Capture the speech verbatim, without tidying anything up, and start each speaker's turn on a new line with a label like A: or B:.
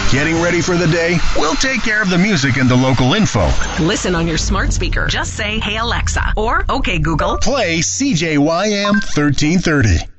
A: Getting ready for the day? We'll take care of the music and the local info.
B: Listen on your smart speaker. Just say, "Hey Alexa," or "Okay Google."
A: Play C J Y M thirteen thirty.